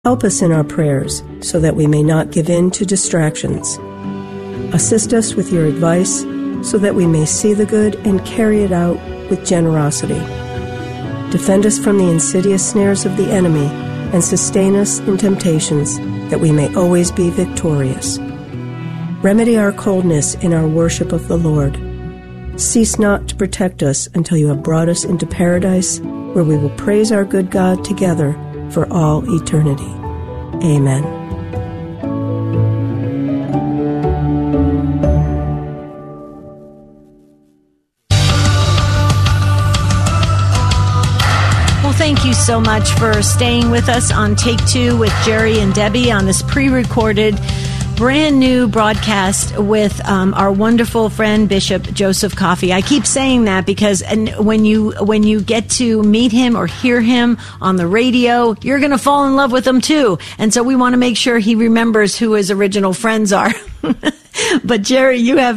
Help us in our prayers so that we may not give in to distractions. Assist us with your advice so that we may see the good and carry it out with generosity. Defend us from the insidious snares of the enemy and sustain us in temptations that we may always be victorious. Remedy our coldness in our worship of the Lord. Cease not to protect us until you have brought us into paradise, where we will praise our good God together for all eternity. Amen. Well, thank you so much for staying with us on Take Two with Jerry and Debbie on this pre-recorded brand new broadcast with our wonderful friend Bishop Joseph Coffey. I keep saying that because when you get to meet him or hear him on the radio, you're going to fall in love with him too. And so we want to make sure he remembers who his original friends are. But Jerry, you have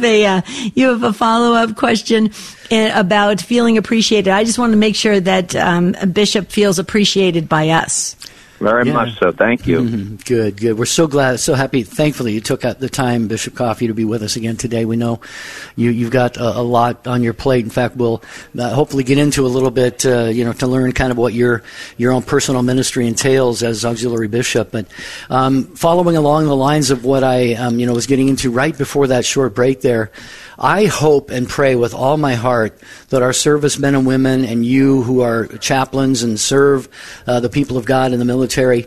a follow-up question about feeling appreciated. I just want to make sure that Bishop feels appreciated by us. Very much so. Thank you. Mm-hmm. Good. We're so glad, so happy. Thankfully, you took out the time, Bishop Coffey, to be with us again today. We know you've got a lot on your plate. In fact, we'll hopefully get into a little bit, to learn kind of what your own personal ministry entails as auxiliary bishop. But following along the lines of what I, was getting into right before that short break there, I hope and pray with all my heart that our servicemen and women and you who are chaplains and serve the people of God in the military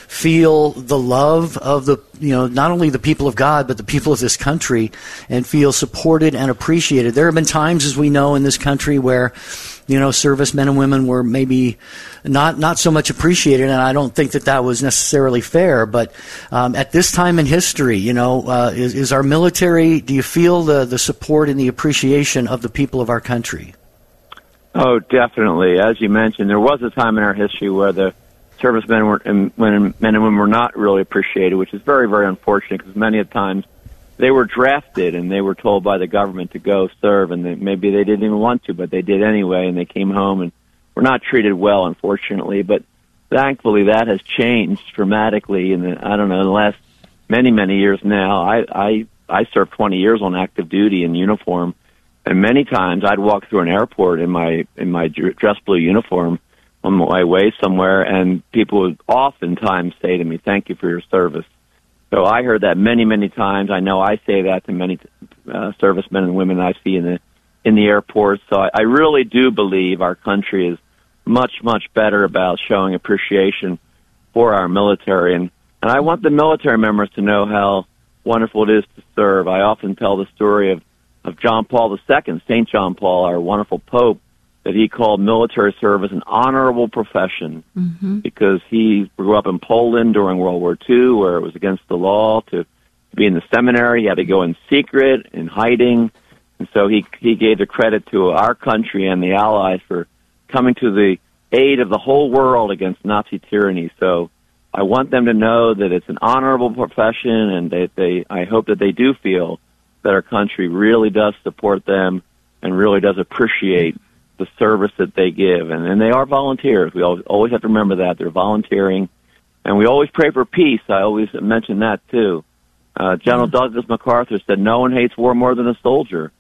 feel the love of not only the people of God, but the people of this country, and feel supported and appreciated. There have been times, as we know, in this country where servicemen and women were maybe not so much appreciated, and I don't think that was necessarily fair. But at this time in history, is our military, do you feel the support and the appreciation of the people of our country? Oh, definitely. As you mentioned, there was a time in our history where the servicemen and women were not really appreciated, which is very, very unfortunate, because many of the times they were drafted and they were told by the government to go serve, and maybe they didn't even want to, but they did anyway, and they came home and were not treated well, unfortunately. But thankfully that has changed dramatically in the last many, many years now. I served 20 years on active duty in uniform, and many times I'd walk through an airport in my dress blue uniform on my way somewhere, and people would oftentimes say to me, "Thank you for your service." So I heard that many, many times. I know I say that to many servicemen and women I see in the airports. So I really do believe our country is much, much better about showing appreciation for our military. And I want the military members to know how wonderful it is to serve. I often tell the story of John Paul II, St. John Paul, our wonderful Pope, that he called military service an honorable profession, because he grew up in Poland during World War II, where it was against the law to be in the seminary. He had to go in secret, in hiding. And so he gave the credit to our country and the Allies for coming to the aid of the whole world against Nazi tyranny. So I want them to know that it's an honorable profession, and I hope that they do feel that our country really does support them and really does appreciate the service that they give. And they are volunteers. We always have to remember that. They're volunteering. And we always pray for peace. I always mention that, too. General Douglas MacArthur said, "No one hates war more than a soldier."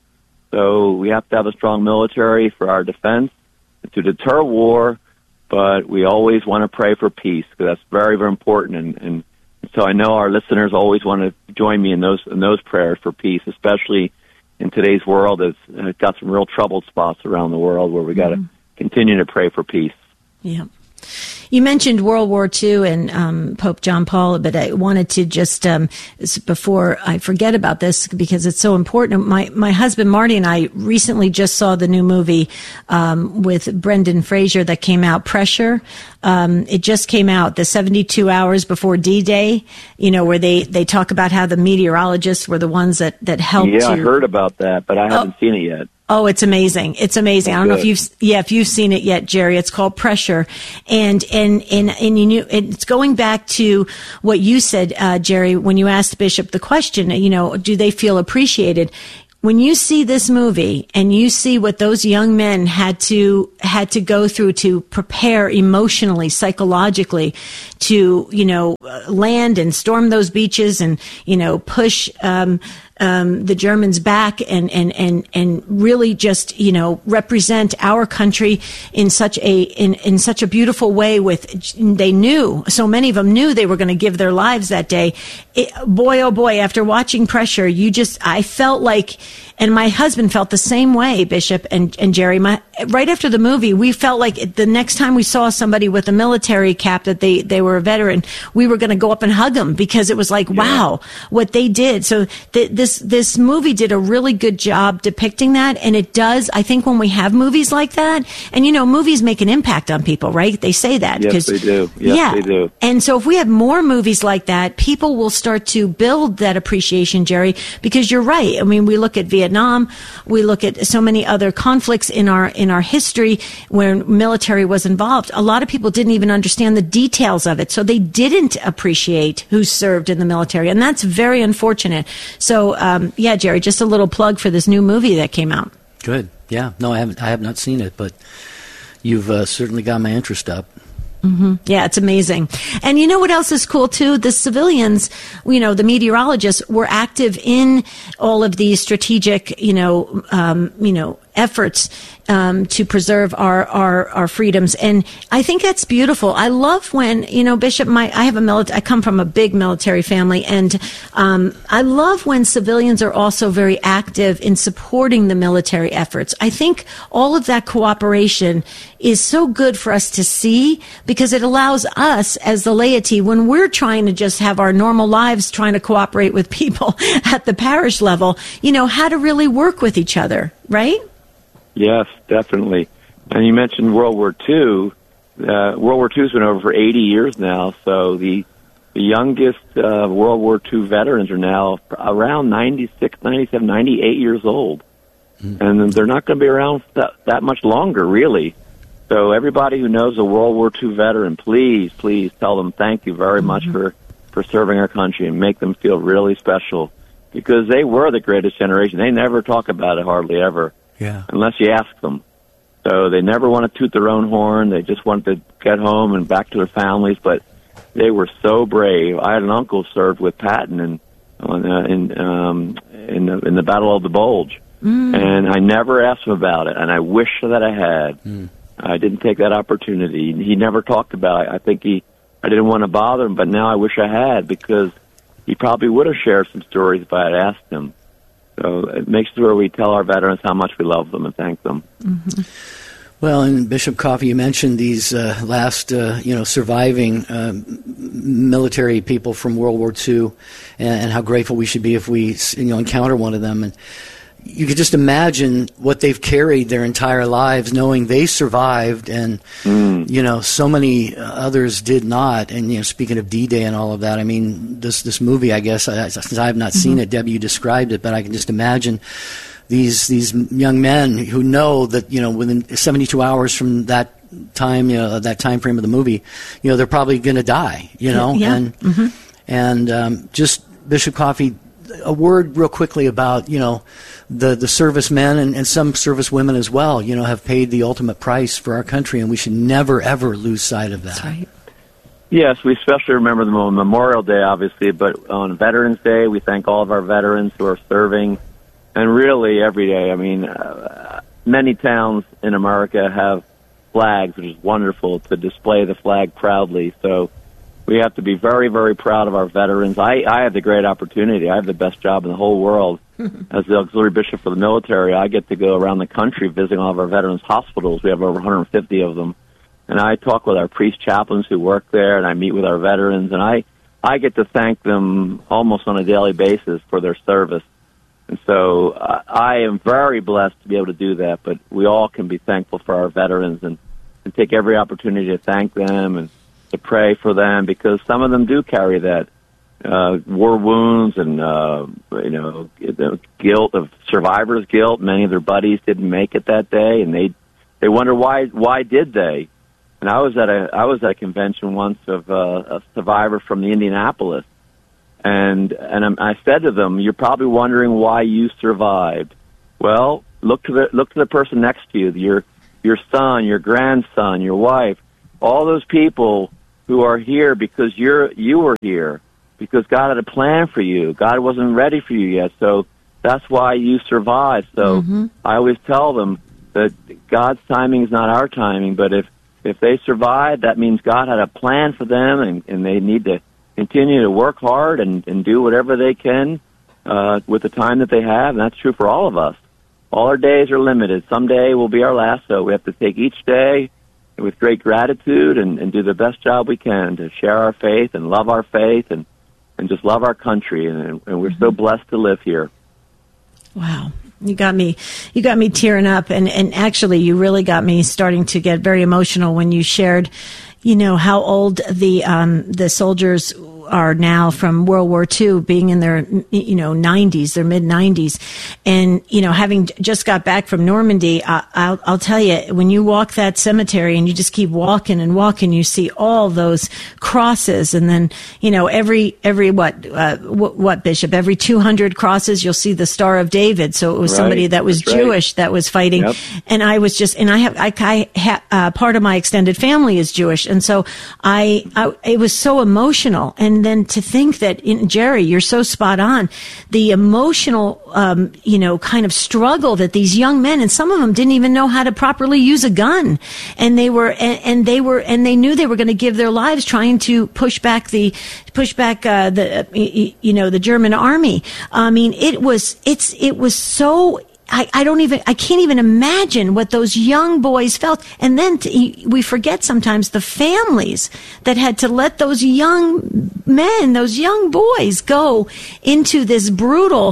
So we have to have a strong military for our defense to deter war, but we always want to pray for peace, because that's very, very important. And so I know our listeners always want to join me in those prayers for peace, especially in today's world. It's got some real troubled spots around the world where we got to continue to pray for peace. Yeah. You mentioned World War II and Pope John Paul, but I wanted to just, before I forget about this, because it's so important, my husband Marty and I recently just saw the new movie with Brendan Fraser that came out, Pressure. It just came out, the 72 hours before D-Day, where they talk about how the meteorologists were the ones that helped. Yeah, I heard about that, but I haven't seen it yet. Oh, it's amazing. It's amazing. I don't know if you've seen it yet, Jerry. It's called Pressure. And it's going back to what you said, Jerry, when you asked Bishop the question, do they feel appreciated? When you see this movie and you see what those young men had to go through to prepare emotionally, psychologically to, land and storm those beaches and, push, the Germans back and really just, represent our country in such a beautiful way so many of them knew they were going to give their lives that day. Boy, oh boy, after watching Pressure, I felt like, and my husband felt the same way, Bishop and Jerry. Right after the movie, we felt like the next time we saw somebody with a military cap that they were a veteran, we were going to go up and hug them because it was like, wow, what they did. So this movie did a really good job depicting that, and it does. I think when we have movies like that, and movies make an impact on people, right? They say that. Yes, they do. Yes, they do. And so if we have more movies like that, people will start to build that appreciation, Jerry, because you're right. I mean, we look at Vietnam, we look at so many other conflicts in our history where military was involved. A lot of people didn't even understand the details of it, so they didn't appreciate who served in the military, and that's very unfortunate. So, Jerry, just a little plug for this new movie that came out. Good. Yeah. No, I have not seen it, but you've certainly got my interest up. Mm-hmm. Yeah, it's amazing. And you know what else is cool too? The civilians, the meteorologists were active in all of these strategic, efforts to preserve our freedoms, and I think that's beautiful. I love when Bishop. I come from a big military family, and I love when civilians are also very active in supporting the military efforts. I think all of that cooperation is so good for us to see because it allows us as the laity, when we're trying to just have our normal lives, trying to cooperate with people at the parish level, how to really work with each other, right? Yes, definitely. And you mentioned World War II. World War II's been over for 80 years now, so the youngest World War II veterans are now around 96, 97, 98 years old. Mm-hmm. And they're not going to be around that much longer, really. So everybody who knows a World War II veteran, please tell them thank you very much for serving our country and make them feel really special because they were the greatest generation. They never talk about it hardly ever. Yeah. Unless you ask them. So they never want to toot their own horn. They just want to get home and back to their families. But they were so brave. I had an uncle served with Patton in the Battle of the Bulge, and I never asked him about it. And I wish that I had. I didn't take that opportunity. He never talked about it. I think I didn't want to bother him, but now I wish I had because he probably would have shared some stories if I had asked him. So it makes sure we tell our veterans how much we love them and thank them. Mm-hmm. Well, and Bishop Coffey, you mentioned these last, surviving military people from World War II, and how grateful we should be if we, encounter one of them. And you could just imagine what they've carried their entire lives, knowing they survived, and so many others did not. And speaking of D-Day and all of that, I mean, this movie, I guess, since I have not seen it, Debbie, you described it, but I can just imagine these young men who know that within 72 hours from that time, that time frame of the movie, they're probably going to die. And just Bishop Coffey, a word real quickly about the servicemen and some servicewomen as well, have paid the ultimate price for our country, and we should never ever lose sight of that. That's right. Yes, we especially remember them on Memorial Day, obviously, but on Veterans Day, we thank all of our veterans who are serving, and really every day. I mean, many towns in America have flags, which is wonderful to display the flag proudly. So we have to be very, very proud of our veterans. I have the great opportunity. I have the best job in the whole world. As the auxiliary bishop for the military, I get to go around the country visiting all of our veterans' hospitals. We have over 150 of them. And I talk with our priest chaplains who work there, and I meet with our veterans, and I get to thank them almost on a daily basis for their service. And so I am very blessed to be able to do that, but we all can be thankful for our veterans and take every opportunity to thank them and to pray for them, because some of them do carry that war wounds and the guilt of survivor's guilt. Many of their buddies didn't make it that day, and they wonder why did they. And I was at a convention once of a survivor from the Indianapolis, and I said to them, "You're probably wondering why you survived. Well, look to the person next to you, your son, your grandson, your wife, all those people who are here because you were here, because God had a plan for you. God wasn't ready for you yet, so that's why you survived. So I always tell them that God's timing is not our timing, but if they survive, that means God had a plan for them, and they need to continue to work hard and do whatever they can with the time that they have, and that's true for all of us. All our days are limited. Someday will be our last, so we have to take each day with great gratitude and do the best job we can to share our faith and love our faith and just love our country, and we're so blessed to live here. Wow. You got me tearing up, and actually you really got me starting to get very emotional when you shared, how old the soldiers are now from World War II, being in their, 90s, their mid-90s. And, having just got back from Normandy, I'll tell you, when you walk that cemetery and you just keep walking and walking, you see all those crosses. And then, every what, Bishop? Every 200 crosses, you'll see the Star of David. So it was somebody that was Jewish that was fighting. Yep. And I was just, and part of my extended family is Jewish. And so it was so emotional. And then to think that, Jerry, you're so spot on, the emotional, kind of struggle that these young men, and some of them didn't even know how to properly use a gun. And they knew they were going to give their lives trying to push back the German army. I mean, it was so, I can't even imagine what those young boys felt. And then we forget sometimes the families that had to let those young men, those young boys go into this brutal,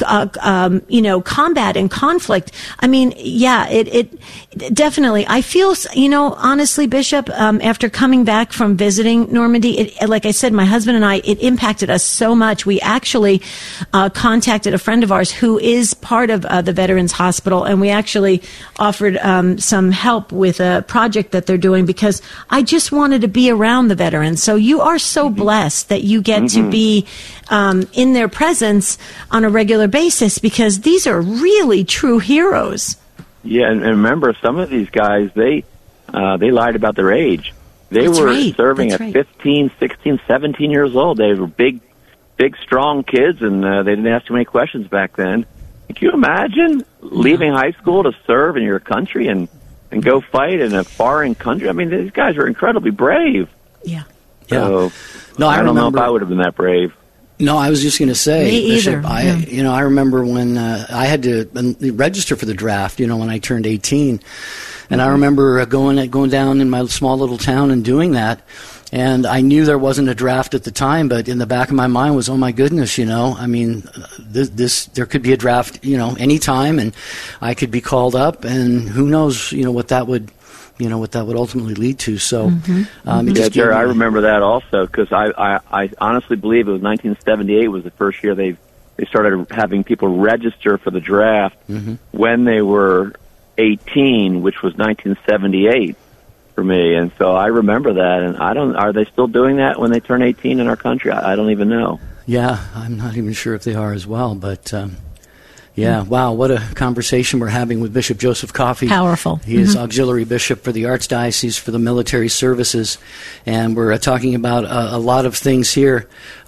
combat and conflict. I mean, yeah, it definitely, I feel, honestly, Bishop, after coming back from visiting Normandy, like I said, my husband and I, it impacted us so much. We actually, contacted a friend of ours who is part of, the Veterans Hospital, and we actually offered some help with a project that they're doing, because I just wanted to be around the veterans. So you are so blessed that you get to be in their presence on a regular basis, because these are really true heroes. Yeah, and remember, some of these guys, they lied about their age. They were serving at 15, 16, 17 years old. They were big, strong kids, and they didn't ask too many questions back then. Can you imagine leaving high school to serve in your country and go fight in a foreign country? I mean, these guys are incredibly brave. Yeah. So, no, I don't know if I would have been that brave. No, I was just going to say, me Bishop, either. I remember when I had to register for the draft, when I turned 18. And I remember going down in my small little town and doing that. And I knew there wasn't a draft at the time, but in the back of my mind was, oh my goodness, I mean, there could be a draft, anytime, and I could be called up, and who knows, what that would ultimately lead to. So, Jerry, I remember that also, because I honestly believe it was 1978 was the first year they started having people register for the draft when they were 18, which was 1978. For me, and so I remember that, and are they still doing that when they turn 18 in our country? I don't even know. Yeah, I'm not even sure if they are as well, but wow, what a conversation we're having with Bishop Joseph Coffey. Powerful. He is auxiliary bishop for the Archdiocese for the Military Services, and we're talking about a lot of things here.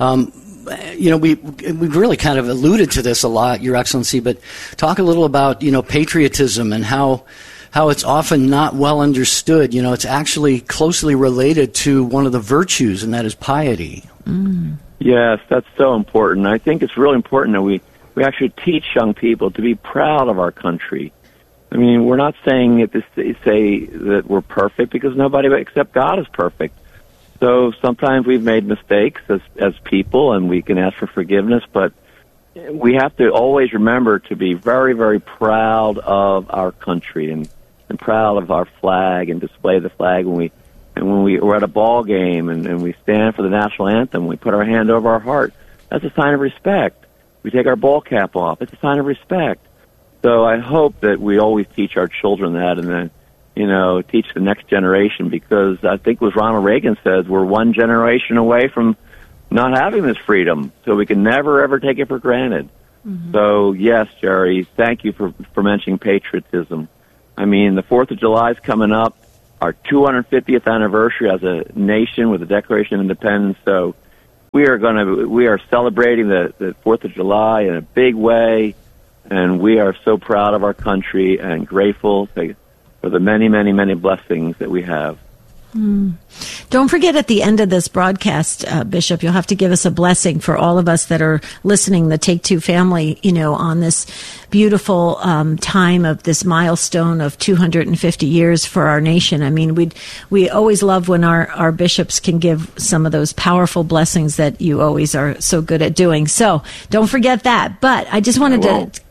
We've really kind of alluded to this a lot, Your Excellency, but talk a little about, patriotism and how it's often not well understood. It's actually closely related to one of the virtues, and that is piety. Yes, that's so important. I think it's really important that we actually teach young people to be proud of our country. I mean, we're not saying say that we're perfect, because nobody except God is perfect. So sometimes we've made mistakes as people, and we can ask for forgiveness, but we have to always remember to be very, very proud of our country and proud of our flag, and display the flag when we're at a ball game and we stand for the national anthem. We put our hand over our heart. That's a sign of respect. We take our ball cap off. It's a sign of respect. So I hope that we always teach our children that, and then teach the next generation, because I think what Ronald Reagan says, we're one generation away from not having this freedom, so we can never ever take it for granted. So yes, Jerry, thank you for mentioning patriotism. I mean, the 4th of July is coming up, our 250th anniversary as a nation with the Declaration of Independence. So we are celebrating the 4th of July in a big way, and we are so proud of our country and grateful for the many, many, many blessings that we have. Don't forget at the end of this broadcast, Bishop, you'll have to give us a blessing for all of us that are listening, the Take Two family, on this beautiful time of this milestone of 250 years for our nation. I mean, we always love when our bishops can give some of those powerful blessings that you always are so good at doing. So don't forget that. But I just wanted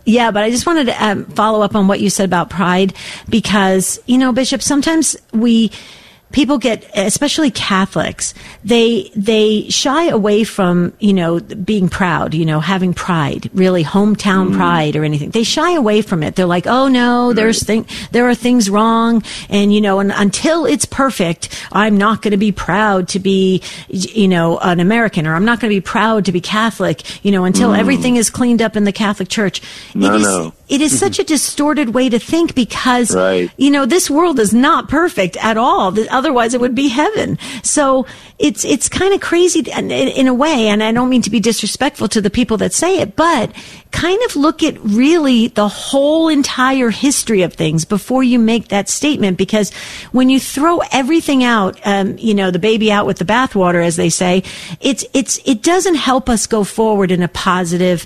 to follow up on what you said about pride, because, Bishop, sometimes people get, especially Catholics, they shy away from, being proud, having pride, really hometown pride or anything. They shy away from it. They're like, oh no, there are things wrong. And, and until it's perfect, I'm not going to be proud to be, an American, or I'm not going to be proud to be Catholic, until everything is cleaned up in the Catholic Church. It is such a distorted way to think, because, this world is not perfect at all. Otherwise, it would be heaven. So it's kind of crazy in a way, and I don't mean to be disrespectful to the people that say it, but kind of look at really the whole entire history of things before you make that statement. Because when you throw everything out, the baby out with the bathwater, as they say, it doesn't help us go forward in a positive,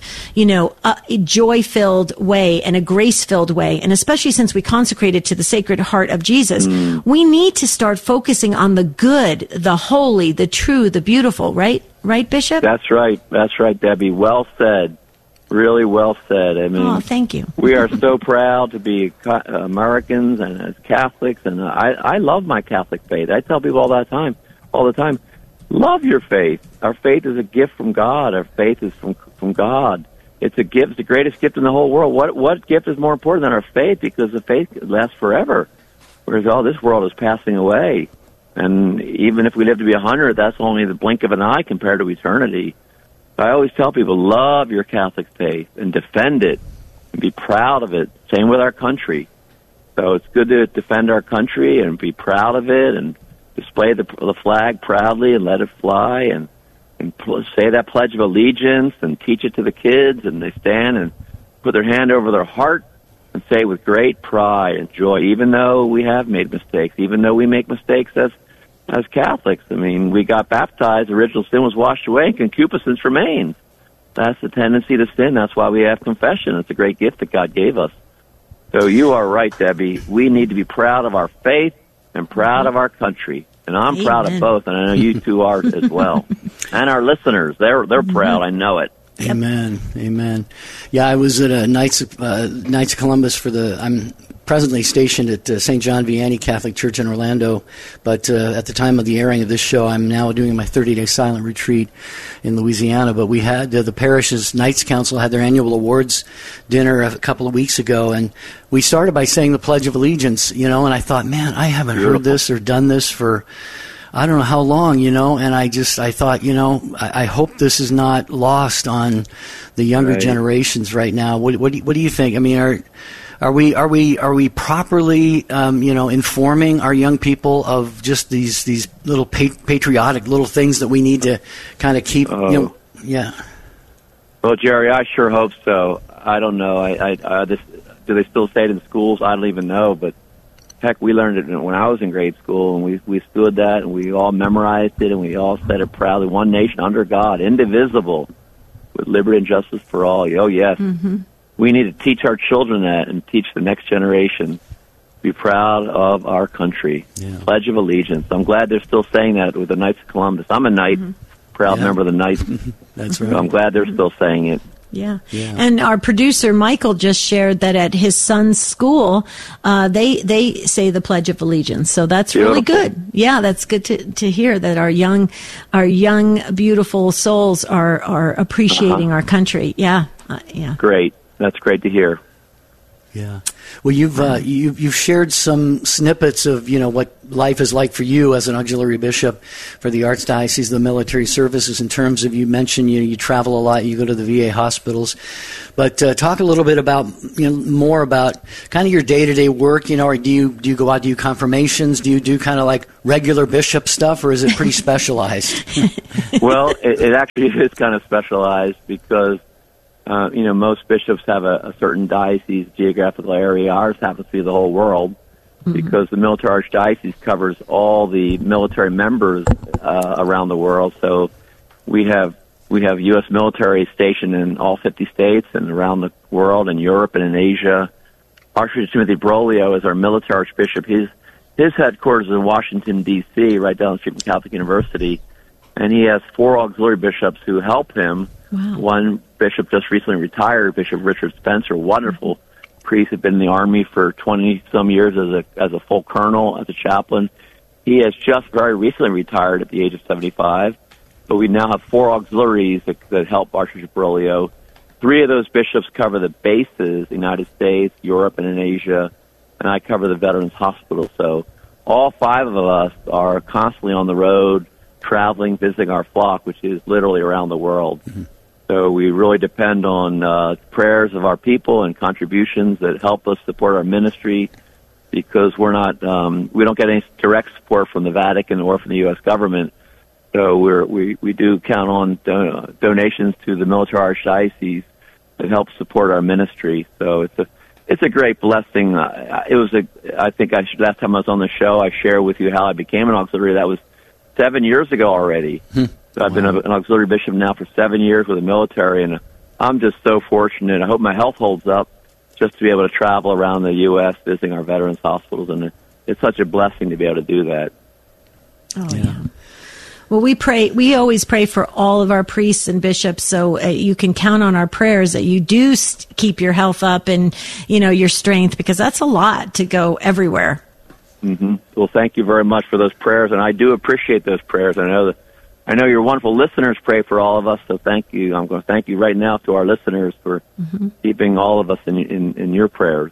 joy-filled way and a grace-filled way. And especially since we consecrated to the Sacred Heart of Jesus, we need to start focusing on the good, the holy, the true, the beautiful, right? Right, Bishop? That's right, Debbie. Well said. Really well said. I mean, thank you. We are so proud to be Americans and as Catholics, and I love my Catholic faith. I tell people all the time, love your faith. Our faith is a gift from God. Our faith is from God. It's a gift. It's the greatest gift in the whole world. What gift is more important than our faith? Because the faith lasts forever. Whereas this world is passing away. And even if we live to be 100, that's only the blink of an eye compared to eternity. I always tell people, love your Catholic faith and defend it and be proud of it. Same with our country. So it's good to defend our country and be proud of it and display the flag proudly and let it fly and say that Pledge of Allegiance and teach it to the kids, and they stand and put their hand over their heart and say with great pride and joy, even though we have made mistakes, even though we make mistakes as Catholics. I mean, we got baptized, original sin was washed away, and concupiscence remains. That's the tendency to sin. That's why we have confession. It's a great gift that God gave us. So you are right, Debbie. We need to be proud of our faith and proud of our country. And I'm proud of both, and I know you two are as well. And our listeners, they're proud. I know it. Amen. Amen. Yeah, I was at Knights of Columbus I'm presently stationed at St. John Vianney Catholic Church in Orlando, but at the time of the airing of this show, I'm now doing my 30-day silent retreat in Louisiana. But we had the parish's Knights Council had their annual awards dinner a couple of weeks ago, and we started by saying the Pledge of Allegiance, and I thought, man, I haven't heard this or done this for I don't know how long, and I thought, I hope this is not lost on the younger generations right now. What do you think? I mean, are we properly, informing our young people of just these little patriotic little things that we need to kind of keep, yeah. Well, Jerry, I sure hope so. I don't know. Do they still say it in schools? I don't even know, but heck, we learned it when I was in grade school, and we stood that, and we all memorized it, and we all said it proudly. One nation under God, indivisible, with liberty and justice for all. Oh, yes. Mm-hmm. We need to teach our children that and teach the next generation. Be proud of our country. Yeah. Pledge of Allegiance. I'm glad they're still saying that with the Knights of Columbus. I'm a Knight, proud member of the Knights. That's right. So I'm glad they're still saying it. Yeah. And our producer Michael just shared that at his son's school, they say the Pledge of Allegiance. So that's really good. Yeah, that's good to hear that our young beautiful souls are appreciating our country. Yeah. Great. That's great to hear. Yeah. Well, you've shared some snippets of what life is like for you as an auxiliary bishop for the Archdiocese of the Military Services. In terms of, you mentioned you travel a lot, you go to the VA hospitals, but talk a little bit about more about kind of your day-to-day work. Or do you go out, do you confirmations, do you do kind of like regular bishop stuff, or is it pretty specialized? Well, it actually is kind of specialized because most bishops have a certain diocese geographical area. Ours happens to be the whole world because the military archdiocese covers all the military members around the world. So we have U.S. military stationed in all 50 states and around the world, in Europe and in Asia. Archbishop Timothy Broglio is our military archbishop. His headquarters is in Washington, D.C., right down the street from Catholic University, and he has 4 auxiliary bishops who help him. Wow. One bishop just recently retired, Bishop Richard Spencer, wonderful priest, had been in the Army for 20-some years as a full colonel, as a chaplain. He has just very recently retired at the age of 75, but we now have 4 auxiliaries that help Archbishop Broglio. 3 of those bishops cover the bases, the United States, Europe, and in Asia, and I cover the Veterans Hospital. So all 5 of us are constantly on the road, traveling, visiting our flock, which is literally around the world. Mm-hmm. So we really depend on prayers of our people and contributions that help us support our ministry, because we don't get any direct support from the Vatican or from the U.S. government. So we do count on donations to the military archdiocese that help support our ministry. So it's a great blessing. Last time I was on the show, I shared with you how I became an auxiliary. That was 7 years ago already. So I've been an auxiliary bishop now for 7 years with the military, and I'm just so fortunate. I hope my health holds up just to be able to travel around the U.S. visiting our veterans hospitals, and it's such a blessing to be able to do that. Oh, yeah. Well, we always pray for all of our priests and bishops, so you can count on our prayers that you do keep your health up and, your strength, because that's a lot to go everywhere. Mm-hmm. Well, thank you very much for those prayers, and I do appreciate those prayers. I know your wonderful listeners pray for all of us, so thank you. I'm going to thank you right now to our listeners for keeping all of us in your prayers.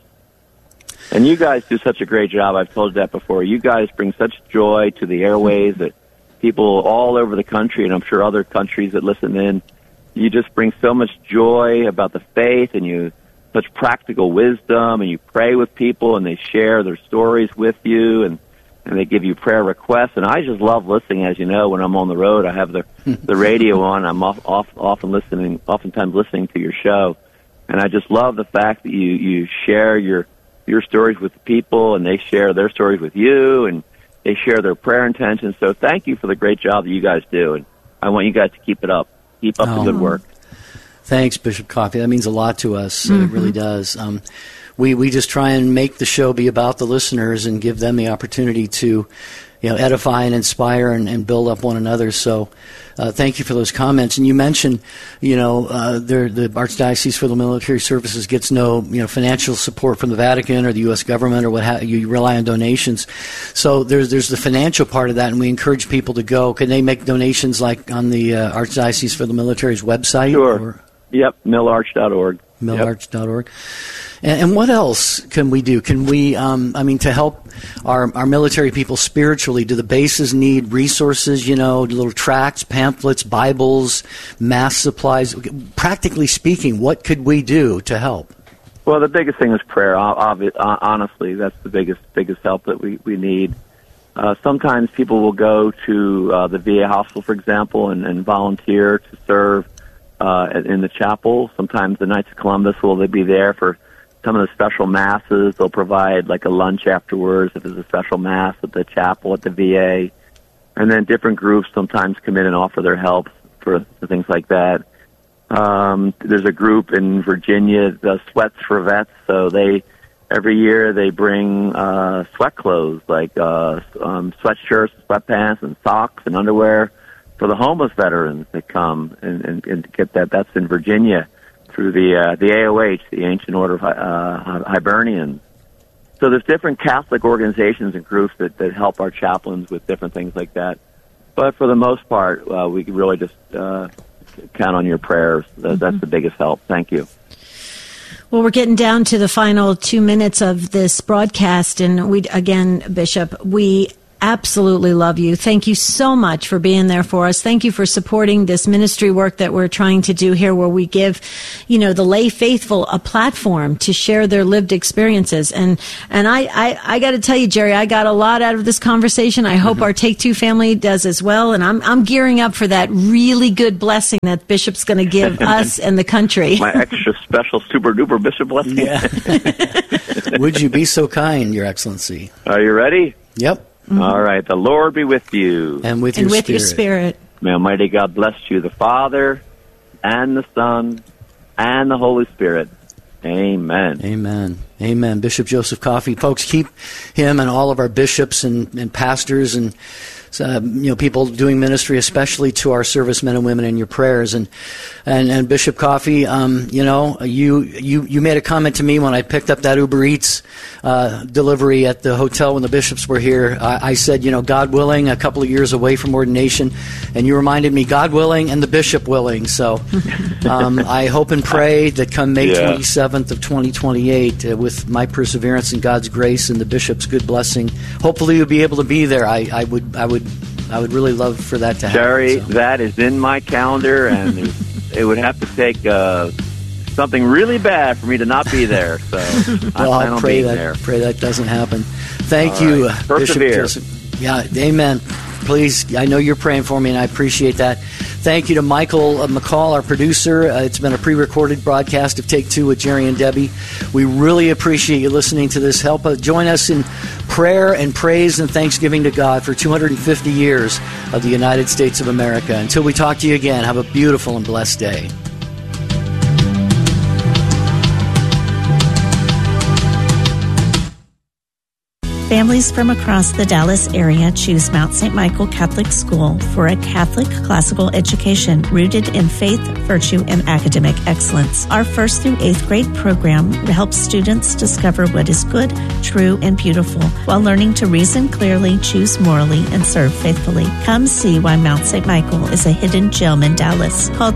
And you guys do such a great job. I've told you that before. You guys bring such joy to the airways that people all over the country, and I'm sure other countries that listen in, you just bring so much joy about the faith, and such practical wisdom, and you pray with people, and they share their stories with you, and they give you prayer requests. And I just love listening. As you know, when I'm on the road, I have the radio on. I'm oftentimes listening to your show, and I just love the fact that you share your stories with the people, and they share their stories with you, and they share their prayer intentions. So thank you for the great job that you guys do, and I want you guys to keep it up. Keep up the good work. Thanks, Bishop Coffey. That means a lot to us. It really does. We just try and make the show be about the listeners and give them the opportunity to, edify and inspire and build up one another. So, thank you for those comments. And you mentioned, the Archdiocese for the Military Services gets no, financial support from the Vatican or the U.S. government or you rely on donations. So there's the financial part of that, and we encourage people to go. Can they make donations like on the Archdiocese for the Military's website? Sure. Yep, milarch.org. milarch.org. And what else can we do? Can we, to help our military people spiritually, do the bases need resources, little tracts, pamphlets, Bibles, mass supplies? Practically speaking, what could we do to help? Well, the biggest thing is prayer. Honestly, that's the biggest help that we need. Sometimes people will go to the VA hospital, for example, and volunteer to serve in the chapel. Sometimes the Knights of Columbus will be there for some of the special masses. They'll provide like a lunch afterwards if there's a special mass at the chapel at the VA. And then different groups sometimes come in and offer their help for things like that. There's a group in Virginia, the Sweats for Vets. So every year they bring sweat clothes like sweatshirts, sweatpants, and socks and underwear for the homeless veterans that come and get that. That's in Virginia through the AOH, the Ancient Order of Hibernians. So there's different Catholic organizations and groups that help our chaplains with different things like that. But for the most part, we can really just count on your prayers. That's the biggest help. Thank you. Well, we're getting down to the final 2 minutes of this broadcast, and Bishop, we absolutely love you. Thank you so much for being there for us. Thank you for supporting this ministry work that we're trying to do here, where we give, the lay faithful a platform to share their lived experiences. And I got to tell you, Jerry, I got a lot out of this conversation. I hope our Take Two family does as well. And I'm gearing up for that really good blessing that Bishop's going to give us and the country. My extra special super duper Bishop blessing. Yeah. Would you be so kind, Your Excellency? Are you ready? Yep. Mm-hmm. All right. The Lord be with you. And with your spirit. May Almighty God bless you, the Father, and the Son, and the Holy Spirit. Amen. Amen. Amen. Bishop Joseph Coffey. Folks, keep him and all of our bishops and pastors and people doing ministry, especially to our servicemen and women, in your prayers. And Bishop Coffey, you made a comment to me when I picked up that Uber Eats delivery at the hotel when the bishops were here. I said, God willing, a couple of years away from ordination, and you reminded me, God willing and the bishop willing. So I hope and pray that come May 27th of 2028, with my perseverance and God's grace and the bishop's good blessing, hopefully you'll be able to be there. I would really love for that to happen. Jerry, that is in my calendar, and it would have to take something really bad for me to not be there. So I'll pray that doesn't happen. Thank you, Bishop Joseph. Yeah, amen. Please, I know you're praying for me, and I appreciate that. Thank you to Michael McCall, our producer. It's been a pre-recorded broadcast of Take Two with Jerry and Debbie. We really appreciate you listening to this. Help join us in prayer and praise and thanksgiving to God for 250 years of the United States of America. Until we talk to you again, have a beautiful and blessed day. Families from across the Dallas area choose Mount St. Michael Catholic School for a Catholic classical education rooted in faith, virtue, and academic excellence. Our 1st through 8th grade program helps students discover what is good, true, and beautiful while learning to reason clearly, choose morally, and serve faithfully. Come see why Mount St. Michael is a hidden gem in Dallas. Call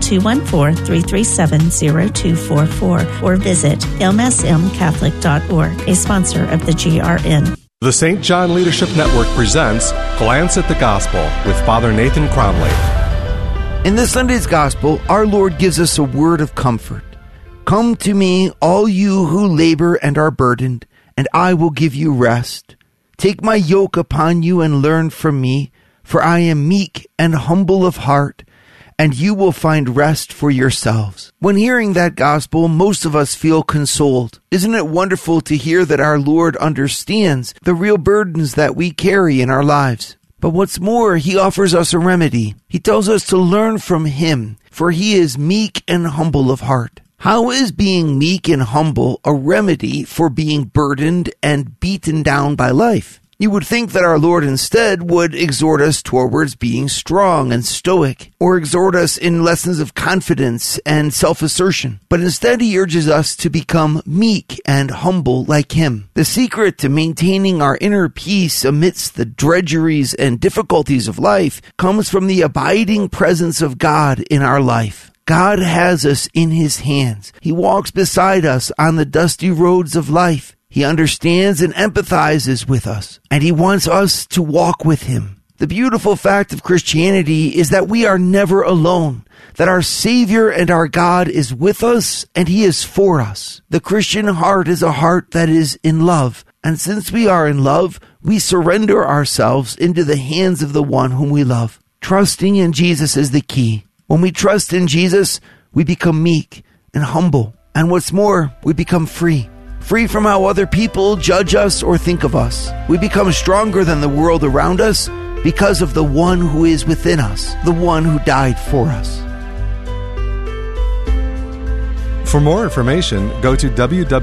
214-337-0244 or visit msmcatholic.org, a sponsor of the GRN. The St. John Leadership Network presents Glance at the Gospel with Father Nathan Cromley. In this Sunday's Gospel, our Lord gives us a word of comfort. Come to me, all you who labor and are burdened, and I will give you rest. Take my yoke upon you and learn from me, for I am meek and humble of heart, and you will find rest for yourselves. When hearing that gospel, most of us feel consoled. Isn't it wonderful to hear that our Lord understands the real burdens that we carry in our lives? But what's more, he offers us a remedy. He tells us to learn from him, for he is meek and humble of heart. How is being meek and humble a remedy for being burdened and beaten down by life? You would think that our Lord instead would exhort us towards being strong and stoic, or exhort us in lessons of confidence and self-assertion. But instead he urges us to become meek and humble like him. The secret to maintaining our inner peace amidst the drudgeries and difficulties of life comes from the abiding presence of God in our life. God has us in his hands. He walks beside us on the dusty roads of life. He understands and empathizes with us, and he wants us to walk with him. The beautiful fact of Christianity is that we are never alone, that our Savior and our God is with us, and he is for us. The Christian heart is a heart that is in love, and since we are in love, we surrender ourselves into the hands of the one whom we love. Trusting in Jesus is the key. When we trust in Jesus, we become meek and humble, and what's more, we become free. Free from how other people judge us or think of us. We become stronger than the world around us because of the one who is within us, the one who died for us. For more information, go to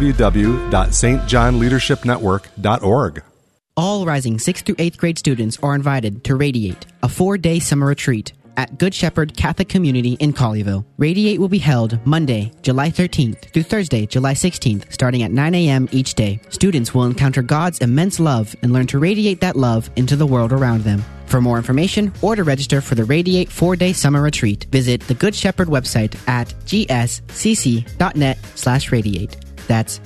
www.stjohnleadershipnetwork.org. All rising 6th through 8th grade students are invited to Radiate, a 4-day summer retreat at Good Shepherd Catholic Community in Colleyville. Radiate will be held Monday, July 13th through Thursday, July 16th, starting at 9 a.m. each day. Students will encounter God's immense love and learn to radiate that love into the world around them. For more information or to register for the Radiate 4-day summer retreat, visit the Good Shepherd website at gscc.net/radiate. That's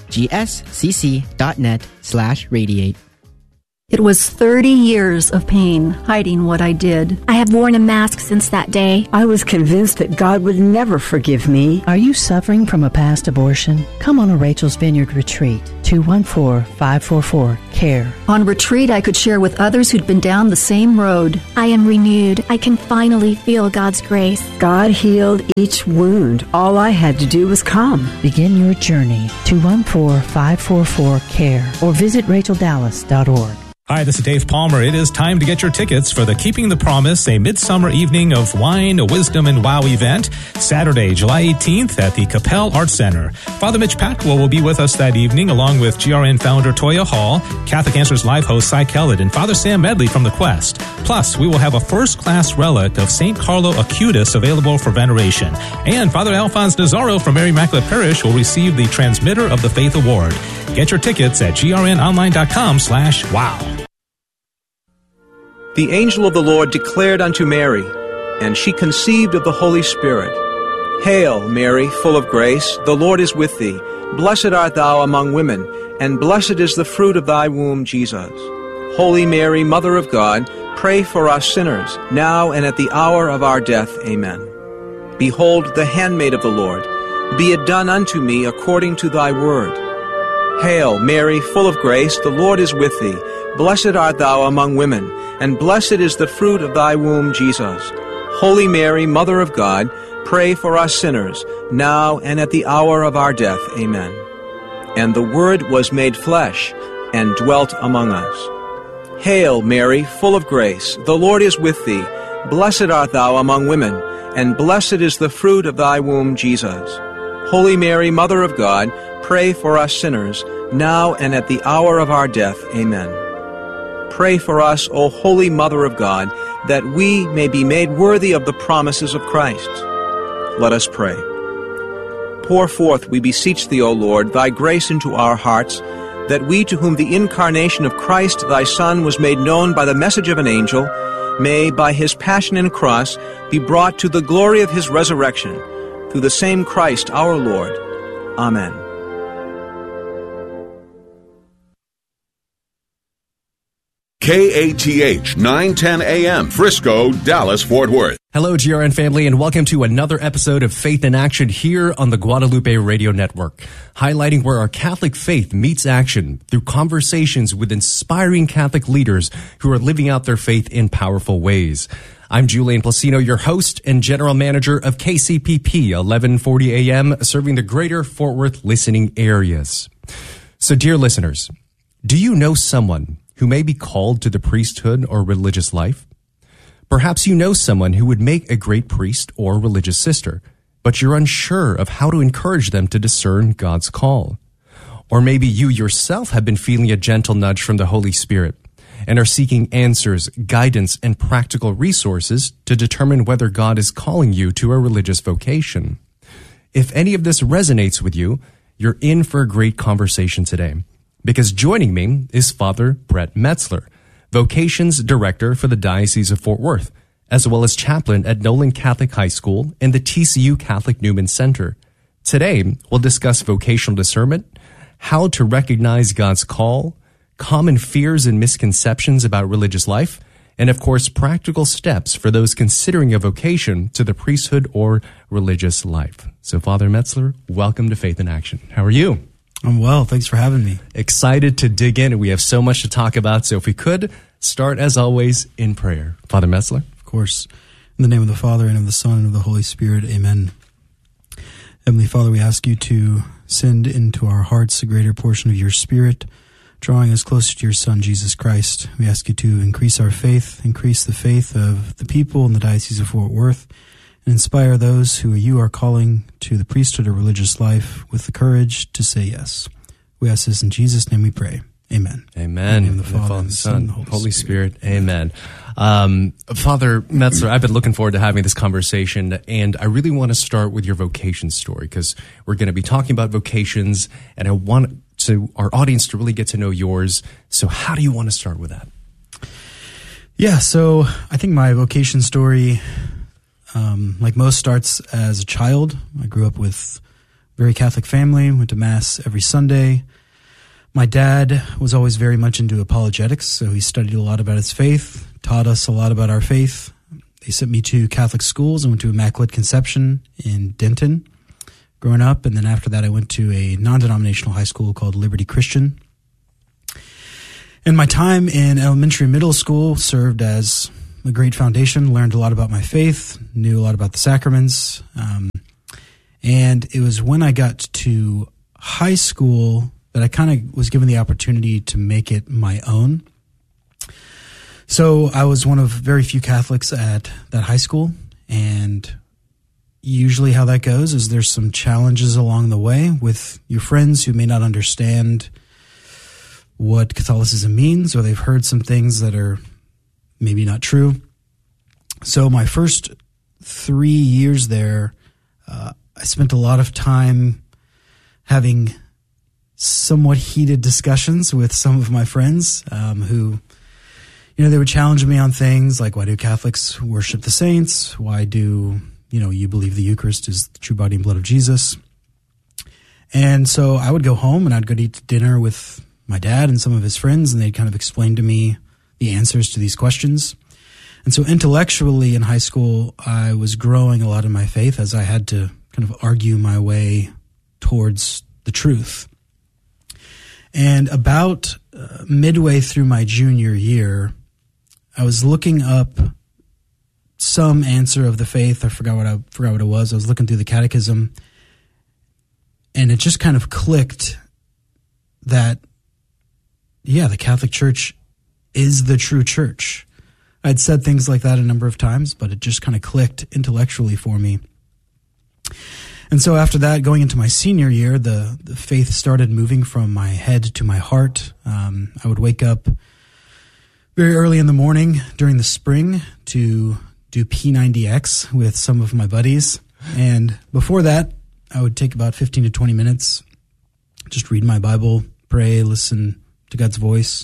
gscc.net/radiate. It was 30 years of pain hiding what I did. I have worn a mask since that day. I was convinced that God would never forgive me. Are you suffering from a past abortion? Come on a Rachel's Vineyard retreat. 214-544-CARE. On retreat, I could share with others who'd been down the same road. I am renewed. I can finally feel God's grace. God healed each wound. All I had to do was come. Begin your journey. 214-544-CARE or visit racheldallas.org. Hi, this is Dave Palmer. It is time to get your tickets for the Keeping the Promise, a midsummer evening of wine, wisdom, and wow event, Saturday, July 18th at the Capel Arts Center. Father Mitch Pactwell will be with us that evening, along with GRN founder Toya Hall, Catholic Answers Live host Cy Kellett, and Father Sam Medley from the Quest. Plus, we will have a first-class relic of St. Carlo Acutis available for veneration. And Father Alphonse Nazaro from Mary Immaculate Parish will receive the Transmitter of the Faith Award. Get your tickets at grnonline.com/wow. The angel of the Lord declared unto Mary, and she conceived of the Holy Spirit. Hail, Mary, full of grace, the Lord is with thee. Blessed art thou among women, and blessed is the fruit of thy womb, Jesus. Holy Mary, Mother of God, pray for us sinners, now and at the hour of our death. Amen. Behold, the handmaid of the Lord. Be it done unto me according to thy word. Hail, Mary, full of grace, the Lord is with thee. Blessed art thou among women, and blessed is the fruit of thy womb, Jesus. Holy Mary, Mother of God, pray for us sinners, now and at the hour of our death. Amen. And the Word was made flesh, and dwelt among us. Hail, Mary, full of grace, the Lord is with thee. Blessed art thou among women, and blessed is the fruit of thy womb, Jesus. Holy Mary, Mother of God, pray for us sinners, now and at the hour of our death. Amen. Pray for us, O Holy Mother of God, that we may be made worthy of the promises of Christ. Let us pray. Pour forth, we beseech thee, O Lord, thy grace into our hearts, that we, to whom the incarnation of Christ thy Son was made known by the message of an angel, may, by his passion and cross, be brought to the glory of his resurrection, through the same Christ our Lord. Amen. KATH 910 AM, Frisco, Dallas, Fort Worth. Hello, GRN family, and welcome to another episode of Faith in Action here on the Guadalupe Radio Network, highlighting where our Catholic faith meets action through conversations with inspiring Catholic leaders who are living out their faith in powerful ways. I'm Julian Placino, your host and general manager of KCPP 1140 AM, serving the greater Fort Worth listening areas. So, dear listeners, do you know someone who may be called to the priesthood or religious life? Perhaps you know someone who would make a great priest or religious sister, but you're unsure of how to encourage them to discern God's call. Or maybe you yourself have been feeling a gentle nudge from the Holy Spirit and are seeking answers, guidance, and practical resources to determine whether God is calling you to a religious vocation. If any of this resonates with you, you're in for a great conversation today. Because joining me is Father Brett Metzler, Vocations Director for the Diocese of Fort Worth, as well as chaplain at Nolan Catholic High School and the TCU Catholic Newman Center. Today, we'll discuss vocational discernment, how to recognize God's call, common fears and misconceptions about religious life, and of course, practical steps for those considering a vocation to the priesthood or religious life. So, Father Metzler, welcome to Faith in Action. How are you? I'm well. Thanks for having me. Excited to dig in, and we have so much to talk about. So if we could start, as always, in prayer. Father Metzler? Of course. In the name of the Father, and of the Son, and of the Holy Spirit. Amen. Heavenly Father, we ask you to send into our hearts a greater portion of your Spirit, drawing us closer to your Son, Jesus Christ. We ask you to increase our faith, increase the faith of the people in the Diocese of Fort Worth, and inspire those who you are calling to the priesthood or religious life with the courage to say yes. We ask this in Jesus' name we pray. Amen. Amen. In the name of the Father, the Son, and the Holy Spirit. Amen. Father Metzler, I've been looking forward to having this conversation, and I really want to start with your vocation story, because we're going to be talking about vocations, and I want our audience to really get to know yours. So how do you want to start with that? Yeah, so I think my vocation story, like most, starts as a child. I grew up with very Catholic family, went to Mass every Sunday. My dad was always very much into apologetics, so he studied a lot about his faith, taught us a lot about our faith. They sent me to Catholic schools. I went to Immaculate Conception in Denton growing up, and then after that I went to a non-denominational high school called Liberty Christian. And my time in elementary and middle school served as a great foundation, learned a lot about my faith, knew a lot about the sacraments. And it was when I got to high school that I kind of was given the opportunity to make it my own. So I was one of very few Catholics at that high school, and usually how that goes is there's some challenges along the way with your friends who may not understand what Catholicism means, or they've heard some things that are maybe not true. So my first 3 years there, I spent a lot of time having somewhat heated discussions with some of my friends who, they would challenge me on things like, why do Catholics worship the saints? Why do, you believe the Eucharist is the true body and blood of Jesus? And so I would go home and I'd go to eat dinner with my dad and some of his friends, and they'd kind of explain to me the answers to these questions. And so intellectually in high school, I was growing a lot in my faith as I had to kind of argue my way towards the truth. And about midway through my junior year, I was looking up some answer of the faith. I forgot what it was. I was looking through the catechism, and it just kind of clicked that, the Catholic Church is the true church. I'd said things like that a number of times, but it just kind of clicked intellectually for me. And so after that, going into my senior year, the faith started moving from my head to my heart. I would wake up very early in the morning during the spring to do P90X with some of my buddies. And before that, I would take about 15 to 20 minutes, just read my Bible, pray, listen to God's voice.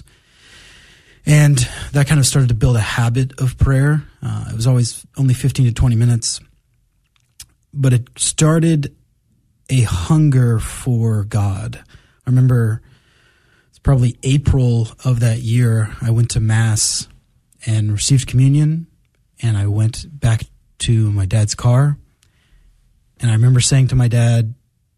And that kind of started to build a habit of prayer. It was always only 15 to 20 minutes. But it started a hunger for God. I remember it's probably April of that year, I went to Mass and received communion, and I went back to my dad's car. And I remember saying to my dad,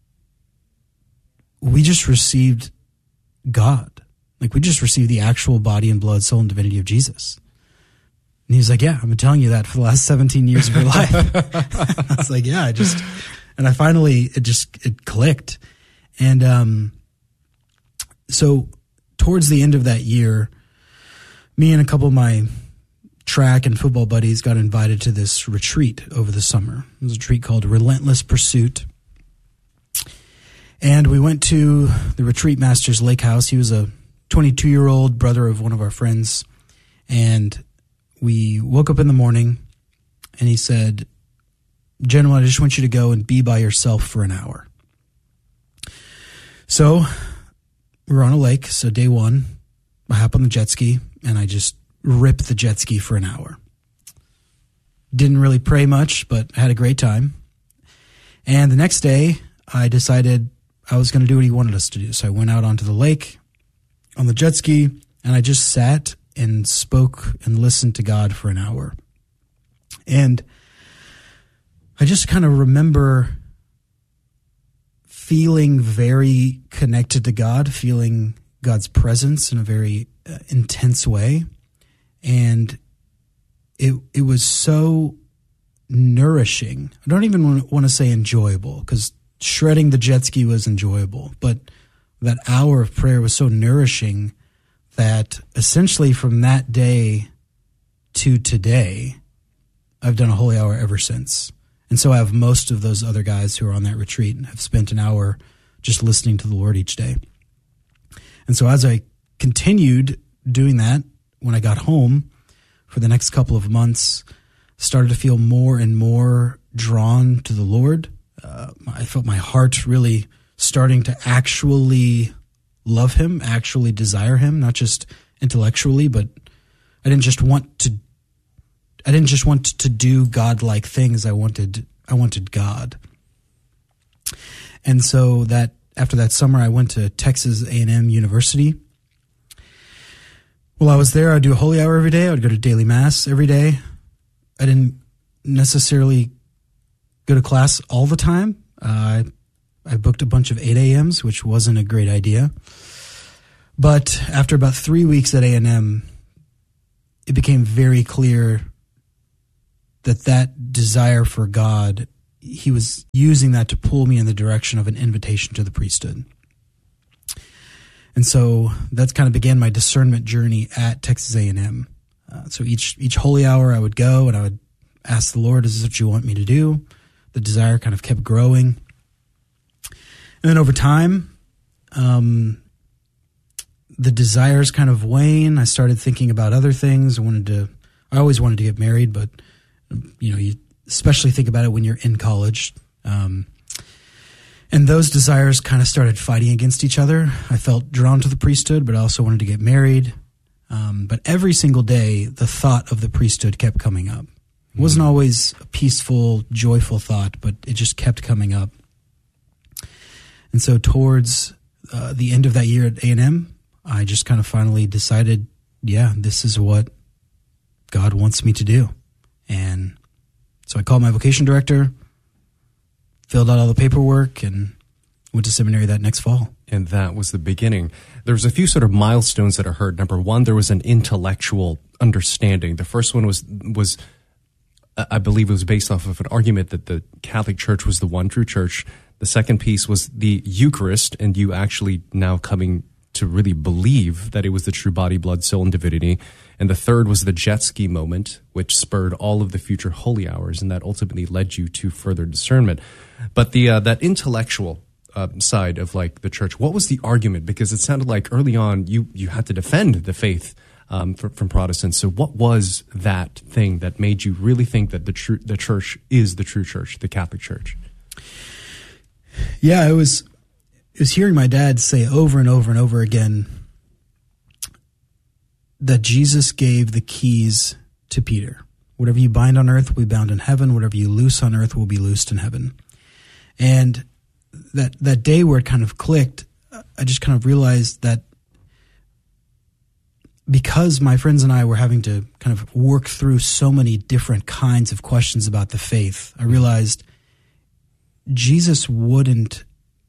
we just received God. Like, we just received the actual body and blood, soul, and divinity of Jesus. And he was like, yeah, I've been telling you that for the last 17 years of your life. I was like, yeah, and I finally, it clicked. And so towards the end of that year, me and a couple of my track and football buddies got invited to this retreat over the summer. It was a retreat called Relentless Pursuit. And we went to the retreat master's lake house. He was a 22-year-old brother of one of our friends. And we woke up in the morning, and he said, gentlemen, I just want you to go and be by yourself for an hour. So we were on a lake. So day one, I hop on the jet ski, and I just rip the jet ski for an hour. Didn't really pray much, but had a great time. And the next day, I decided I was going to do what he wanted us to do. So I went out onto the lake on the jet ski, and I just sat and spoke and listened to God for an hour. And I just kind of remember feeling very connected to God, feeling God's presence in a very intense way. And it was so nourishing. I don't even want to say enjoyable, because shredding the jet ski was enjoyable, but that hour of prayer was so nourishing that essentially from that day to today, I've done a holy hour ever since. And so I have most of those other guys who are on that retreat and have spent an hour just listening to the Lord each day. And so as I continued doing that, when I got home for the next couple of months, started to feel more and more drawn to the Lord. I felt my heart really starting to actually love him, actually desire him, not just intellectually, but I didn't just want to do God-like things. I wanted God. And so that after that summer, I went to Texas A&M University. While I was there, I'd do a holy hour every day. I would go to daily mass every day. I didn't necessarily go to class all the time. I booked a bunch of 8 a.m.s, which wasn't a great idea. But after about 3 weeks at A&M, it became very clear that desire for God, he was using that to pull me in the direction of an invitation to the priesthood. And so that's kind of began my discernment journey at Texas A&M. So each holy hour I would go and I would ask the Lord, is this what you want me to do? The desire kind of kept growing. And then over time, the desires kind of wane. I started thinking about other things. I always wanted to get married, but you especially think about it when you're in college. And those desires kind of started fighting against each other. I felt drawn to the priesthood, but I also wanted to get married. But every single day, the thought of the priesthood kept coming up. It wasn't always a peaceful, joyful thought, but it just kept coming up. And so towards the end of that year at A&M, I just kind of finally decided, this is what God wants me to do. And so I called my vocation director, filled out all the paperwork, and went to seminary that next fall. And that was the beginning. There was a few sort of milestones that I heard. Number one, there was an intellectual understanding. The first one was I believe it was based off of an argument that the Catholic Church was the one true church. The second piece was the Eucharist, and you actually now coming to really believe that it was the true body, blood, soul, and divinity. And the third was the jet ski moment, which spurred all of the future holy hours, and that ultimately led you to further discernment. But that intellectual side of like the church, what was the argument? Because it sounded like early on you had to defend the faith from Protestants. So what was that thing that made you really think that the church is the true church, the Catholic Church? Yeah, it was hearing my dad say over and over and over again that Jesus gave the keys to Peter. Whatever you bind on earth will be bound in heaven. Whatever you loose on earth will be loosed in heaven. And that day where it kind of clicked, I just kind of realized that because my friends and I were having to kind of work through so many different kinds of questions about the faith, I realized Jesus wouldn't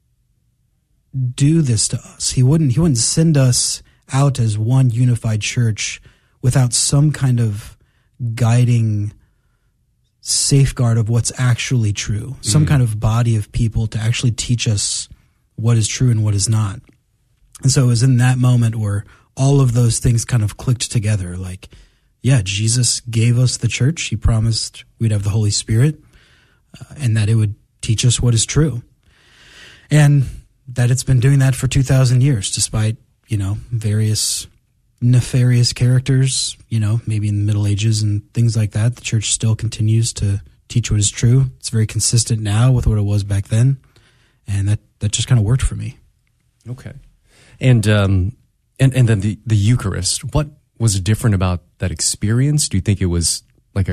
do this to us. He wouldn't send us out as one unified church without some kind of guiding safeguard of what's actually true, some kind of body of people to actually teach us what is true and what is not. And so it was in that moment where all of those things kind of clicked together. Like, Jesus gave us the church. He promised we'd have the Holy Spirit and that it would teach us what is true. And that it's been doing that for 2,000 years, despite, various nefarious characters, maybe in the Middle Ages and things like that. The church still continues to teach what is true. It's very consistent now with what it was back then. And that just kind of worked for me. Okay. And then the Eucharist, what was different about that experience? Do you think it was like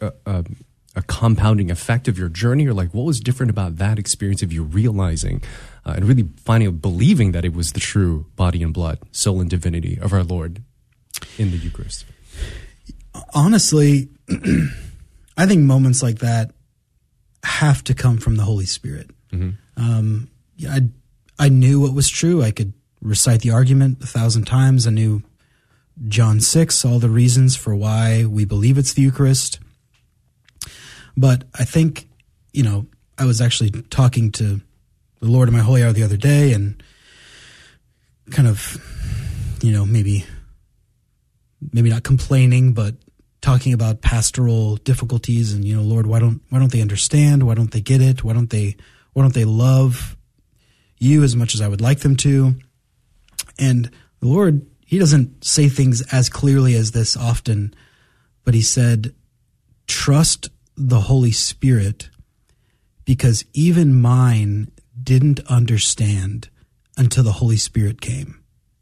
a compounding effect of your journey, or like what was different about that experience of you realizing and really believing that it was the true body and blood, soul and divinity of our Lord in the Eucharist? Honestly, I think moments like that have to come from the Holy Spirit. Mm-hmm. I knew what was true. I could recite the argument 1,000 times. I knew John 6, all the reasons for why we believe it's the Eucharist. But I think, I was actually talking to the Lord in my holy hour the other day and kind of, maybe not complaining, but talking about pastoral difficulties and, Lord, why don't they understand? Why don't they get it? Why don't they love you as much as I would like them to? And the Lord, he doesn't say things as clearly as this often, but he said, trust the Holy Spirit, because even mine didn't understand until the Holy Spirit came.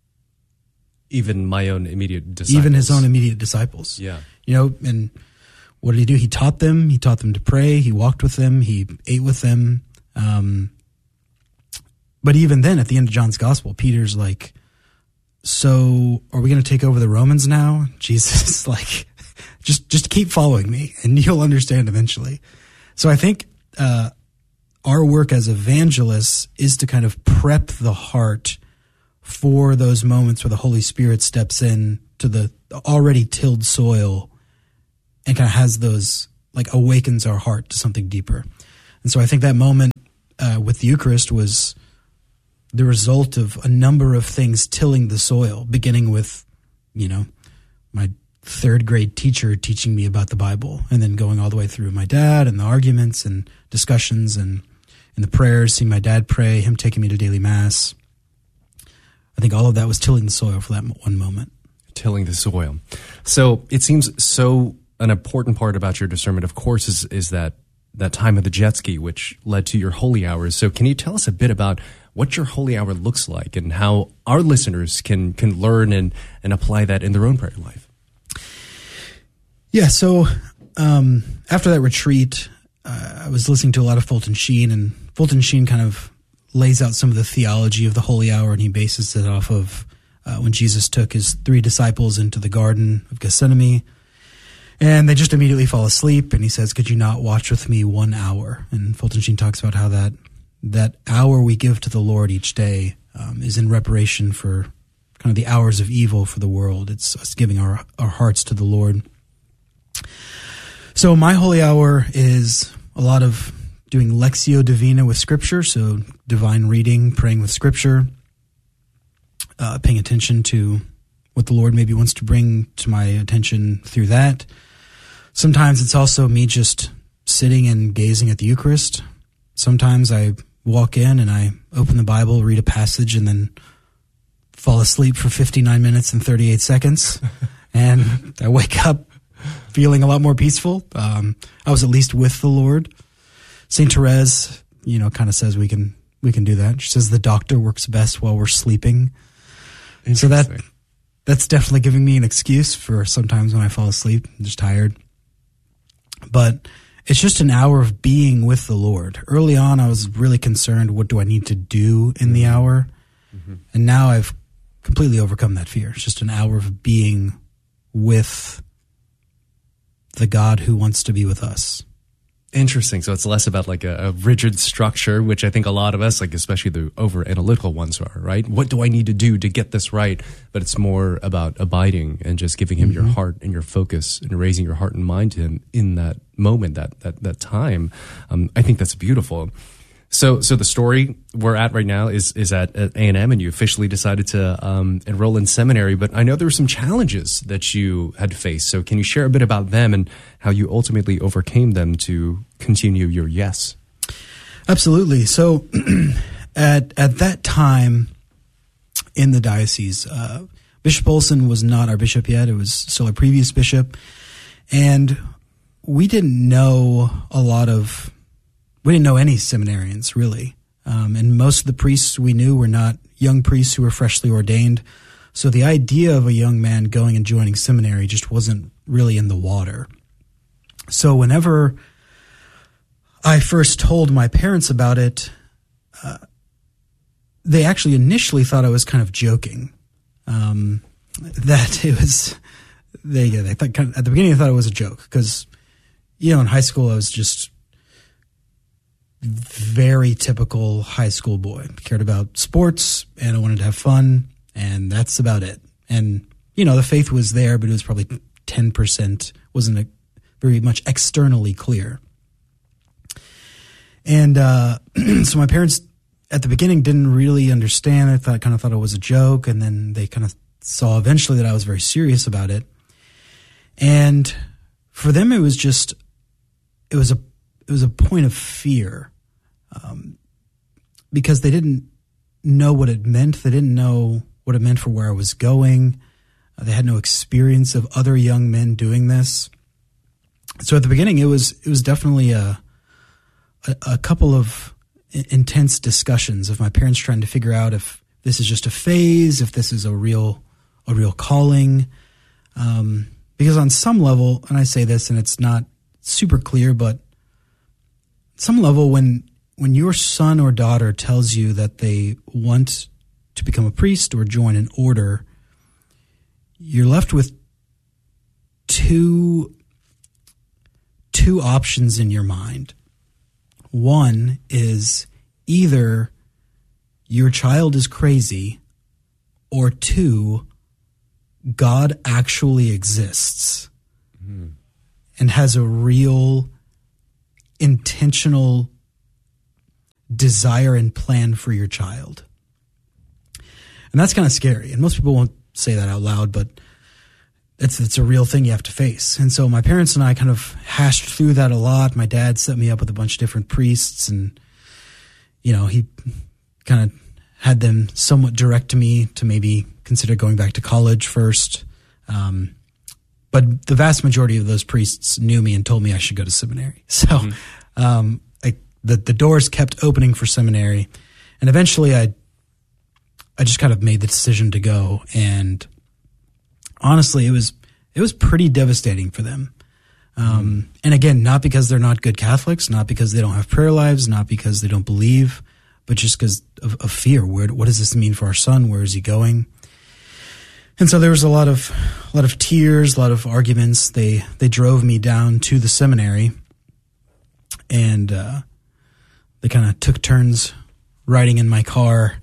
Even my own immediate disciples. Even his own immediate disciples. Yeah. And what did he do? He taught them to pray. He walked with them. He ate with them. But even then, at the end of John's gospel, Peter's like, so are we going to take over the Romans now? Jesus is like, just keep following me and you'll understand eventually. So I think our work as evangelists is to kind of prep the heart for those moments where the Holy Spirit steps in to the already tilled soil and kind of has those, like, awakens our heart to something deeper. And so I think that moment with the Eucharist was the result of a number of things tilling the soil, beginning with, my third grade teacher teaching me about the Bible, and then going all the way through my dad and the arguments and discussions and the prayers, seeing my dad pray, him taking me to daily mass. I think all of that was tilling the soil for that one moment. Tilling the soil. So it seems so an important part about your discernment, of course, is that time of the jet ski, which led to your holy hours. So can you tell us a bit about what your holy hour looks like and how our listeners can learn and apply that in their own prayer life? Yeah, so after that retreat, I was listening to a lot of Fulton Sheen, and Fulton Sheen kind of lays out some of the theology of the holy hour, and he bases it off of when Jesus took his 3 disciples into the Garden of Gethsemane, and they just immediately fall asleep, and he says, could you not watch with me 1 hour? And Fulton Sheen talks about how that hour we give to the Lord each day is in reparation for kind of the hours of evil for the world. It's us giving our hearts to the Lord. So my holy hour is a lot of doing Lectio Divina with Scripture, so divine reading, praying with Scripture, paying attention to what the Lord maybe wants to bring to my attention through that. Sometimes it's also me just sitting and gazing at the Eucharist. Sometimes I walk in and I open the Bible, read a passage, and then fall asleep for 59 minutes and 38 seconds. And I wake up feeling a lot more peaceful. I was at least with the Lord. St. Therese, kind of says we can do that. She says the doctor works best while we're sleeping. So that's definitely giving me an excuse for sometimes when I fall asleep. I'm just tired. But it's just an hour of being with the Lord. Early on, I was really concerned, what do I need to do in the hour? Mm-hmm. And now I've completely overcome that fear. It's just an hour of being with the God who wants to be with us. Interesting. So it's less about like a rigid structure, which I think a lot of us, like especially the over analytical ones, are, right? What do I need to do to get this right? But it's more about abiding and just giving him your heart and your focus and raising your heart and mind to him in that moment, that time. I think that's beautiful. So the story we're at right now is at A&M, and you officially decided to enroll in seminary. But I know there were some challenges that you had to face. So can you share a bit about them and how you ultimately overcame them to continue your yes? Absolutely. So at that time in the diocese, Bishop Olson was not our bishop yet. It was still our previous bishop. And we didn't know any seminarians, really. And most of the priests we knew were not young priests who were freshly ordained. So the idea of a young man going and joining seminary just wasn't really in the water. So whenever I first told my parents about it, they actually initially thought I was kind of joking. That it was, they thought at the beginning they thought it was a joke because, in high school I was just very typical high school boy. Cared about sports and I wanted to have fun, and that's about it. And, the faith was there, but it was probably 10%, wasn't very much externally clear. And so my parents at the beginning didn't really understand it, kind of thought it was a joke, and then they kind of saw eventually that I was very serious about it. And for them it was a point of fear. Because they didn't know what it meant. They didn't know what it meant for where I was going. They had no experience of other young men doing this. So at the beginning, it was definitely a couple of intense discussions of my parents trying to figure out if this is just a phase, if this is a real calling. Because on some level, and I say this and it's not super clear, but some level when when your son or daughter tells you that they want to become a priest or join an order, you're left with two options in your mind. One is either your child is crazy, or two, God actually exists and has a real intentional desire and plan for your child. And that's kind of scary. And most people won't say that out loud, but it's a real thing you have to face. And so my parents and I kind of hashed through that a lot. My dad set me up with a bunch of different priests, and, he kind of had them somewhat direct me to maybe consider going back to college first. But the vast majority of those priests knew me and told me I should go to seminary. So the doors kept opening for seminary. And eventually I just kind of made the decision to go. And honestly, it was pretty devastating for them. And again, not because they're not good Catholics, not because they don't have prayer lives, not because they don't believe, but just because of fear. What does this mean for our son? Where is he going? And so there was a lot of tears, a lot of arguments. They drove me down to the seminary, and they kind of took turns riding in my car,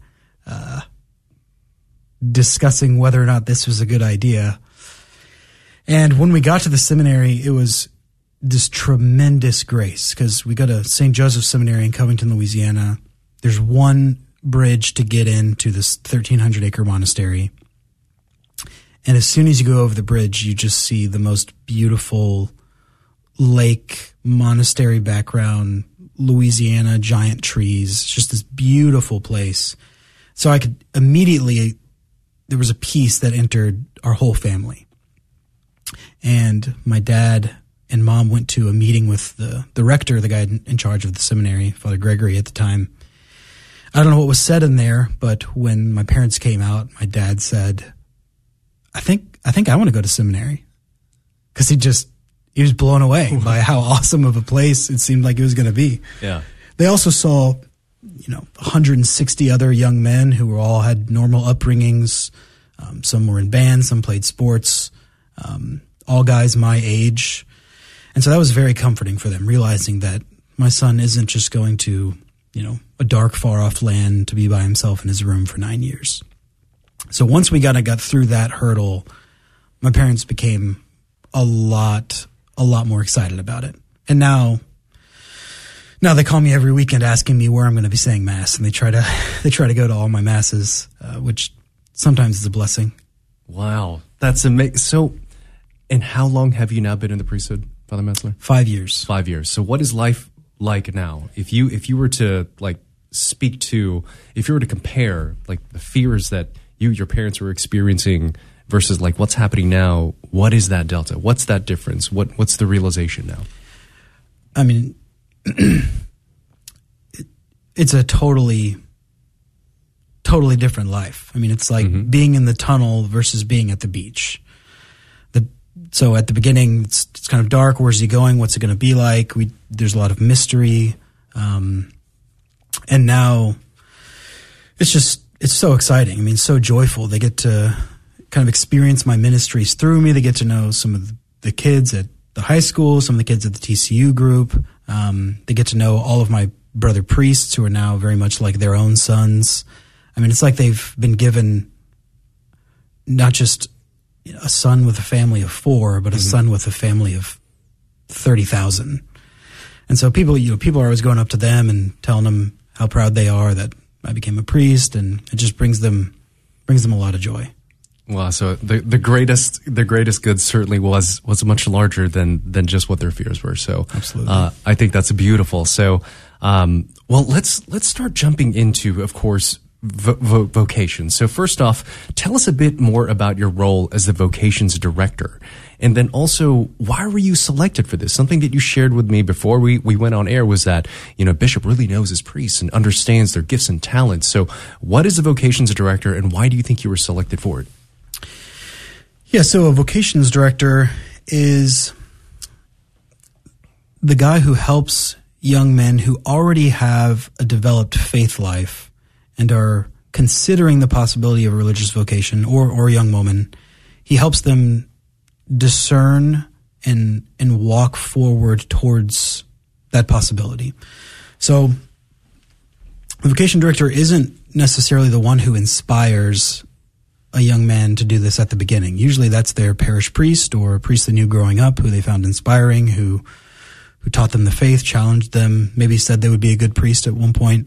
discussing whether or not this was a good idea. And when we got to the seminary, it was this tremendous grace, because we go to St. Joseph Seminary in Covington, Louisiana. There's one bridge to get into this 1,300-acre monastery. And as soon as you go over the bridge, you just see the most beautiful lake, monastery background, Louisiana, giant trees, just this beautiful place. So I could immediately, there was a peace that entered our whole family. And my dad and mom went to a meeting with the rector, the guy in charge of the seminary, Father Gregory at the time. I don't know what was said in there, but when my parents came out, my dad said, I think I want to go to seminary, because he was blown away by how awesome of a place it seemed like it was going to be. Yeah. They also saw, 160 other young men who all had normal upbringings. Some were in bands, some played sports, all guys my age. And so that was very comforting for them, realizing that my son isn't just going to, a dark, far off land to be by himself in his room for 9 years. So once we got through that hurdle, my parents became a lot more excited about it. And now they call me every weekend asking me where I'm going to be saying mass, and they try to go to all my masses, which sometimes is a blessing. Wow, that's amazing. So, and how long have you now been in the priesthood, Father Metzler? 5 years. 5 years. So what is life like now? If you were to if you were to compare the fears that your parents were experiencing versus what's happening now, what is that delta? What's that difference? What's the realization now? I mean, it's a totally different life. I mean, it's like being in the tunnel versus being at the beach. So at the beginning, it's kind of dark. Where's he going? What's it going to be like? There's a lot of mystery. And now it's so exciting. I mean, so joyful. They get to kind of experience my ministries through me. They get to know some of the kids at the high school, some of the kids at the TCU group. They get to know all of my brother priests, who are now very much like their own sons. I mean, it's like they've been given not just a son with a family of 4, but a son with a family of 30,000. And so people are always going up to them and telling them how proud they are that I became a priest, and it just brings them a lot of joy. Wow, so the greatest good certainly was much larger than just what their fears were. So absolutely, I think that's beautiful. So, let's start jumping into, of course, vocations. So first off, tell us a bit more about your role as the vocations director. And then also, why were you selected for this? Something that you shared with me before we went on air was that, Bishop really knows his priests and understands their gifts and talents. So what is a vocations director, and why do you think you were selected for it? Yeah, so a vocations director is the guy who helps young men who already have a developed faith life and are considering the possibility of a religious vocation, or a young woman, he helps them discern and walk forward towards that possibility. So the vocation director isn't necessarily the one who inspires a young man to do this at the beginning. Usually that's their parish priest or a priest they knew growing up who they found inspiring, who taught them the faith, challenged them, maybe said they would be a good priest at one point.